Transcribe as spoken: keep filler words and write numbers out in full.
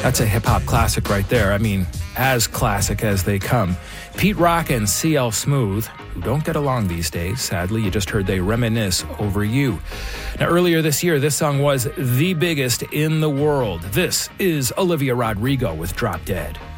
That's a hip-hop classic right there. I mean, as classic as they come. Pete Rock and C L Smooth, who don't get along these days, sadly. You just heard they reminisce over you. Now, earlier this year, this song was the biggest in the world. This is Olivia Rodrigo with Drop Dead.